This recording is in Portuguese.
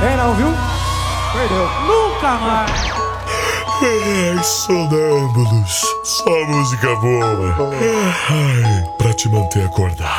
É não, viu? Perdeu. Nunca mais. Ai, sonâmbulos. Só música boa. Ai, pra te manter acordado.